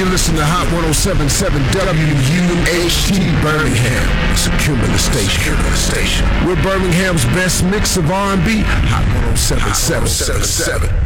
you listen to Hot 107.7 WUHT Birmingham. It's a Cumulus station. We're Birmingham's best mix of R&B. Hot 107.7.